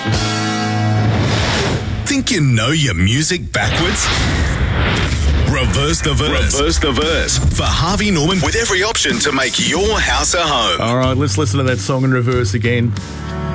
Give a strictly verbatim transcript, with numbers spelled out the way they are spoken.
Think you know your music backwards? Reverse the verse. Reverse the verse. For Harvey Norman with every option to make your house a home. All right, let's listen to that song in reverse again.